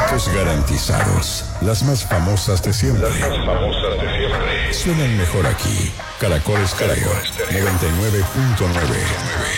éxitos garantizados. Las más famosas de siempre. Suenan mejor aquí. Caracol Estéreo 99.9.